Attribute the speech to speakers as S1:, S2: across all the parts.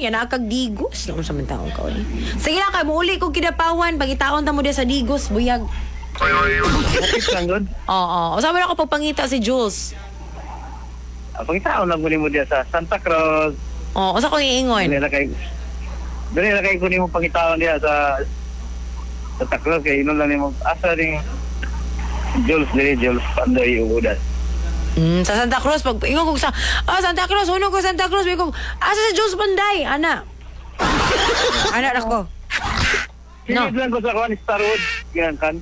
S1: niya nakag digos. Naon sa man taon ka oy. Sige lang kay muuli kog kidapawan pangitaon ta mo dia sa digos buyag.
S2: Kapit lang doon.
S1: Oo. Usa man ako pagpangita si Jules.
S2: Pangitaon lang mo dia sa Santa Cruz.
S1: Oo, usa ko iingon.
S2: Dali na kay kunin mo pangitaon dia sa Santa Cruz kay inon lang mo asa ring Jules Panday ubudan.
S1: Sa Santa Cruz pag ingon ko sa Santa Cruz, uno ko Santa Cruz, ko asa sa Jules Banday, ana. Ana ko. No.
S2: Sige lang ko sa kuan Starwood, yan kan.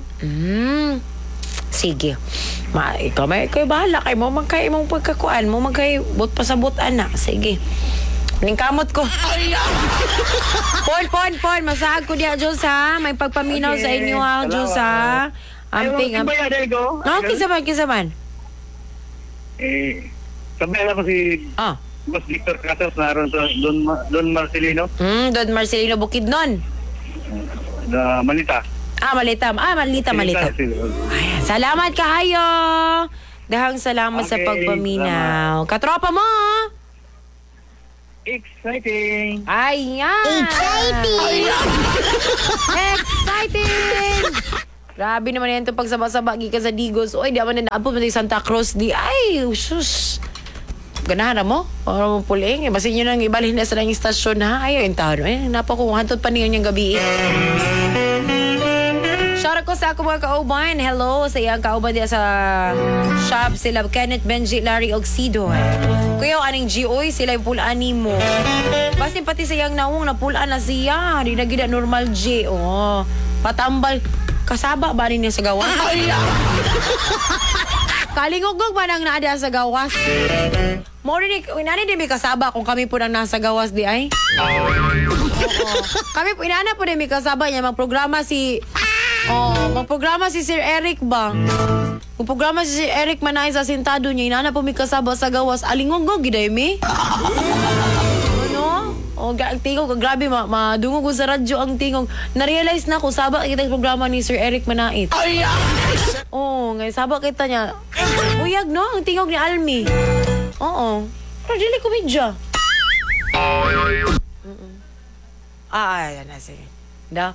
S1: Sige. Ikaw may bahala kay mo magkay imong pagkakuan, mo magkay bot pasabot ana. Sige. Ningkamot ko. Pon, masahag ko diya Jules ha. May pagpaminaw sa inyo ha, Jules ha. Amping. No, kisaman.
S2: Sabay ako si Boss Victor Casas naroon sa Don Marcelino.
S1: Don Marcelino Bukidnon.
S2: Malita.
S1: Malita. Ayan, salamat kahayo. Dahang salamat sa pagpaminaw. Katropa mo.
S2: Exciting.
S1: Ayan. Exciting. Grabe naman yan itong pagsaba-saba gikan sa Digos. Oy, di naman na naabot mo Santa Cruz. Ay, sus. Ganahan na mo? Para mo puling. Basin nyo nang ibalhin na sa lang istasyon ha. Ayaw yung taon. Napa ko, hantod pa niyo yung gabi. Shout out ko sa ako mga kauban. Hello sa iyang kauban diya sa shop. Sila Kenneth, Benji, Larry, Oxido. Kuya, aning G.O.Y. Sila yung pulaan ni mo. Basin pati sa iyang nawong napulaan na siya. Di na gina normal G. Patambal. Kasaba ba rin niya sa gawas? Kalingugog ba nang naada sa gawas? Mori inani din may kasaba kung kami po nang nasa gawas di ay? Kami po, inana po din may kasaba niya. Magprograma si Sir Eric ba? Kung programa si Sir Eric manay sa sintado niya, inana po may kasaba sa gawas. Alingugog, giday mi? Tingog, grabe, madungog ko sa radyo ang tingog. Na-realize na ko, sabak kita yung programa ni Sir Eric Manait. Ngayon, sabak kita niya. Uyag, no? Ang tingog ni Almi. Oo. Pero dili komedya. Yan na, sige. Da?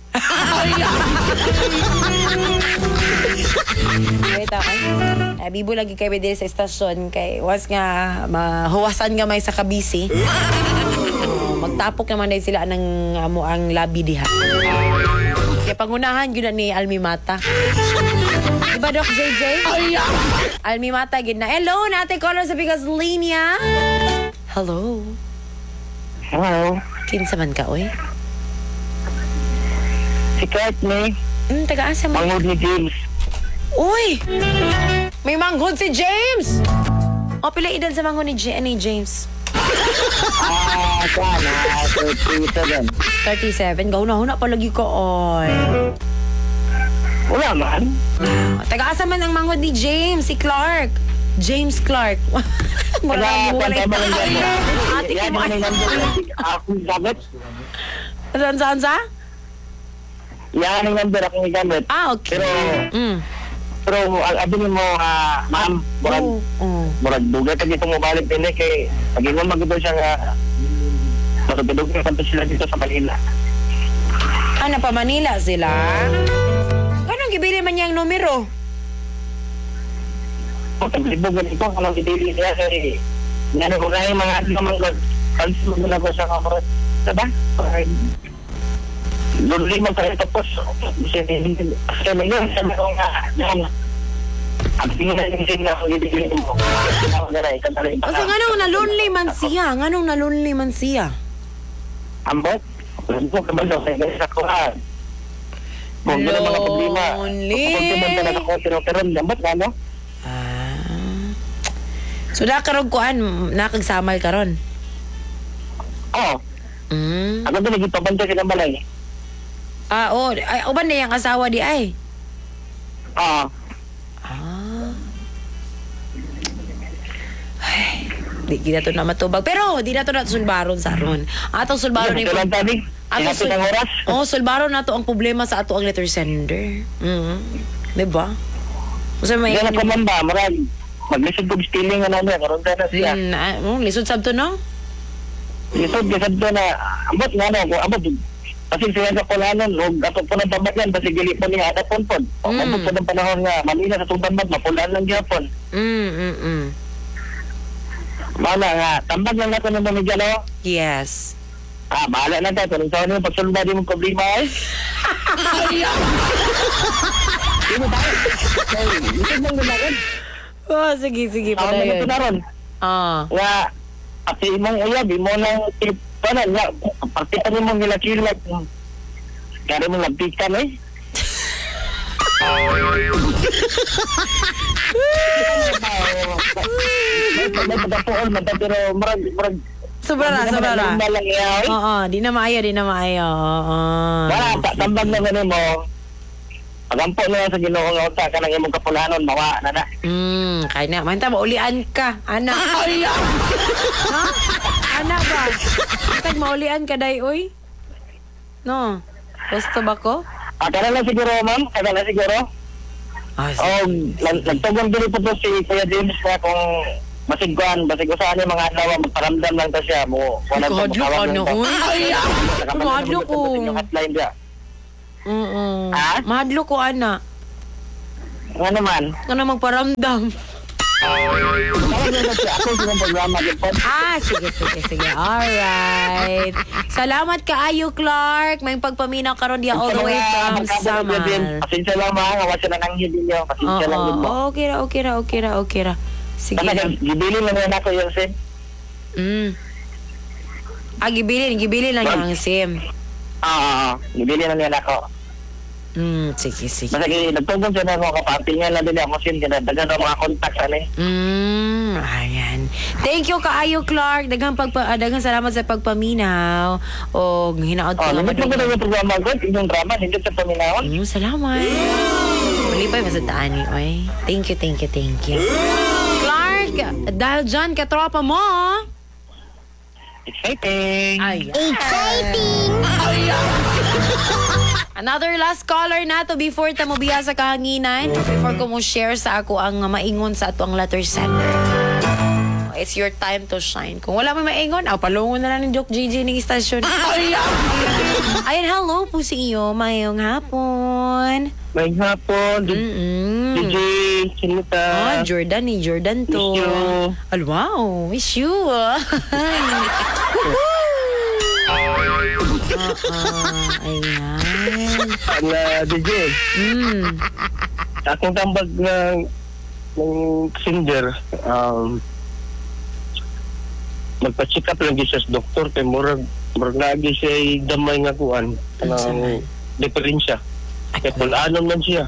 S1: Wait, okay. Bibo lagi kayo din sa estasyon kay was nga mahuwasan nga may sa kabisi. Magtapok naman dahil sila ng ang labi diha. Kaya pangunahan yun ni Almi Mata. Diba, Doc JJ? Almi Mata, yun na. Hello, natin caller sa Bigas Linya. Hello. Kinsa man ka, oy?
S2: Si Courtney.
S1: Taga-asa mo?
S2: Manghod ni James.
S1: Uy! May manghod si James! Pila edad sa manghod ni James?
S2: Sana. 37.
S1: 37. Gauna-huna palagi ko, oy.
S2: Wala man.
S1: Taga-asa man ang manghod ni James, si Clark. James Clark. Marami walay ate ko ba?
S2: Akong gamit.
S1: Saan sa?
S2: Yan ang number akong gamit.
S1: Okay.
S2: Pero ang abinin mo, ma'am, murag dugat ka dito mabalik din kay pag ino magdudol siya nga matutulog na kanto sila dito sa Manila.
S1: Pa Manila sila? Anong gibili man niyang numero?
S2: Taglibugan ito, anong gibili niya kay ano ko na yung mga manggod. Kalsimo na ko sa kamarot. Diba? Luli mo tayo tapos kasi may yun sabi ko nga ang tingin na yung signal kung ibigin mo
S1: kasi nganong na-lonely man siya
S2: ambot ko kabalo sa isa ko kung gano'n mga problema kung talaga ko pero ambot ano
S1: so nakarog kuan nakagsamal karon
S2: ako din nagipabanta ka ng balay
S1: uban na yung asawa di ay? Di na to na matubag. Pero di na to na sulbaron sa aron. Atong sulbaron ni sulbaron na to ang problema sa ato ang letter sender. Diba? Kasi may
S2: Dala ko man ba, marag. Maglisod ko stealing ano niya, karon na siya.
S1: Lisod sabto no?
S2: Isod to na ambot nga no, kung ambot kasi siya sa pulanon, og ato po ng pamagyan, basi gili po niya ada ponpon. O ambot po ng panahon nga Manila sa tubang bag mapulaan lang gyapon. Mana nga tambag lang nato ng mamigyan no.
S1: Yes.
S2: Bahala na tayo. Kung saan yung pagsulba di mong problema eh. Hindi mo tayo. Isip lang lumakan.
S1: Oh, sige.
S2: Ako na ito na ron. Nga, pati imong uyab, imo ng tip, paano, nga, pati pa nimong nilakilak. Kaya mong nagpikan eh. May pagkapuol man, pero marag,
S1: Sobra na. Oo, di na maayo. Oo.
S2: Tambag na gano'n mo. Pagampo na sa Ginoo nga unta ka nang imong kapulanon mawa na.
S1: Kaya na. Manta, maulian ka. Ana. Ha? Ana ba? Matag maulian ka, day, uy? No? Gusto ba ko?
S2: Kada na siguro, ma'am. Kada na siguro. Nagtugon din po si Kuya James na kung basig usahan yung mga adlaw, magparamdam lang ta siya mo.
S1: Kadlok ko. Mahadlok ko. Mahadlok ko, ana.
S2: Nga naman?
S1: Nga na magparamdam.
S2: Ako silang programa.
S1: Sige. Alright. Salamat kaayo, Clark. May pagpaminaw karon dia all the way from Samar.
S2: Pasensya lang mga, kawasan na nang hindi niyo. Pasensya lang din mo.
S1: Okay ra. Sige lang.
S2: Gibilin lang yan ako yung SIM.
S1: Gibilin lang yung SIM.
S2: Gibilin lang yan ako.
S1: Sige.
S2: Basta nagtugon siya na ako, kapatingan lang din ako SIM. Dagan ako mga contacts,
S1: ayan. Thank you kaayo, Clark. Daghang salamat sa pagpaminaw. O hinaot ko naman.
S2: Nagtugon na yung programa ko, yung drama, hindi sa paminawon.
S1: Salamat. Malipay masadaan ni oy. Thank you. Clark, dahil dyan katropa mo.
S2: Exciting.
S1: Exciting. Another last caller na to before ta mo biya sa kahanginan. Before ko mo share sa ako ang maingon sa ato ang letter sender. It's your time to shine. Kung wala may maingon, palungon na lang ni Doc GG ng istasyon. Ayan, hello po sa iyo. Mayong hapon.
S2: Mayong hapon. DJ, sinita.
S1: Jordan to.
S2: Miss you.
S1: Wow, miss you. Ayan.
S2: DJ. Akong tambag ng singer, magpa-check up lang siya sa doktor kay murag lagi siya damay nga kuan kanang diferensya kay pulanon man siya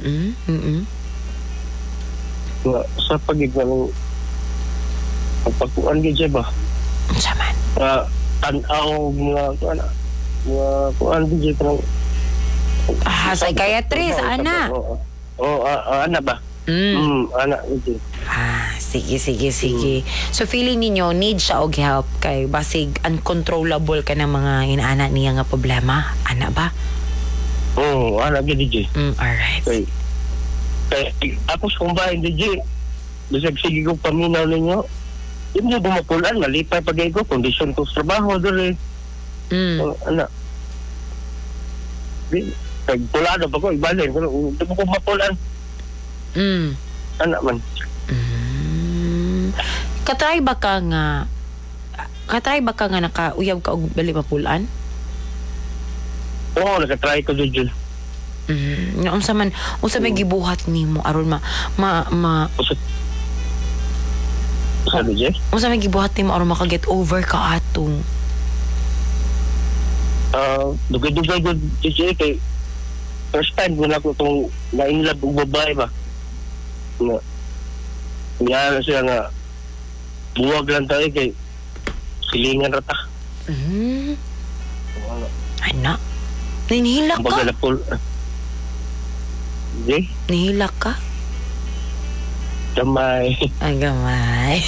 S2: sa pagiging pagkuan gid siya ba
S1: saman
S2: tanaw mga kuan gid siya
S1: psychiatrist ana
S2: ana ba ana gid.
S1: Sige. So feeling ninyo need siya og help kay basig uncontrollable ka ng mga inaana niya nga problema, ana ba?
S2: Ana gid DJ.
S1: Alright.
S2: Kay ako sa kumbahin DJ. Bisag sige ko paminaw ninyo. Hindi mo mapulan, malipay pagay ko kondisyon ko sa trabaho dere. Ana. Kag pulado pa ko ibalin pero hindi mo ko mapulan. Ana man.
S1: Katry ba ka nga nakauyab ka og bali mapulan?
S2: Oo, nakatry ko dyan.
S1: Unsa may gibuhat nimo aron
S2: Sabi dyan?
S1: unsa may gibuhat nimo aron maka-get over ka ato?
S2: Dugay-dugay ko dyan kay first time ko na ko itong na-inlove og babae ba. Nga siya nga buwag lang tayo kay silingan rata.
S1: Ana. Nihilak ka? Nihilak ka?
S2: Gamay.
S1: Ay, gamay.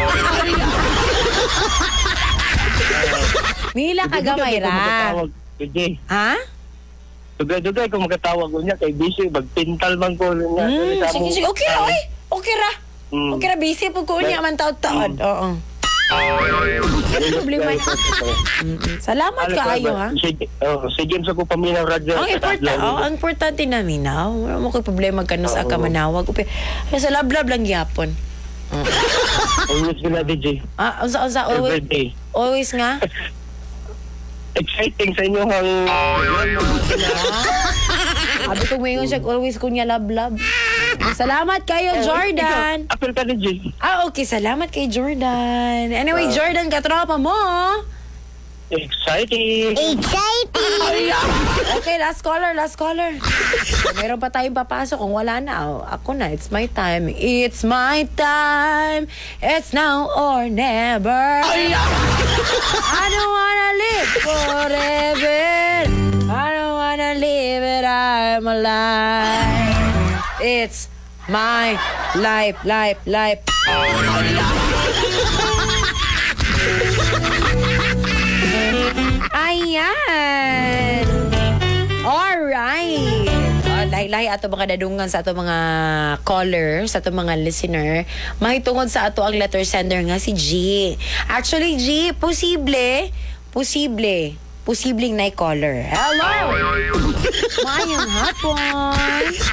S1: Nihilak ka gamay ra? Ha?
S2: Dugay-dugay ko magkatawag ko niya kay busy magpintal man ko niya.
S1: Sige. Okay ra, oy. Okay ra, busy po ko niya man taon-taon. Oo. Problema na. Salamat kaayo, ha?
S2: Si James ako paminaw radyo.
S1: Ang importante na minaw. Wala mo ko'y problema ka sa ka manawag. Sa lablab lang yapon.
S2: Always gina DJ.
S1: Unsa always?
S2: Everyday.
S1: Always nga?
S2: Exciting sa inyo ang...
S1: Abi ko ngayon siya always kunya lablab. Salamat kayo, Jordan.
S2: Apel ka DJ.
S1: Okay. Salamat kay Jordan. Anyway, Jordan, katropa mo.
S2: Exciting.
S1: Okay, last caller. Meron pa tayong papasok. Kung wala na, ako na. It's my time. It's my time. It's now or never. I don't wanna live forever. I don't wanna live it. I'm alive. It's my life. Ayan. Alright. Lahi-lahi ato mga dadungan sa ato mga caller, sa ato mga listener. Mahitungod sa ato ang letter sender nga si G. Actually, G, posibleng na caller. Hello! Mayang hapon!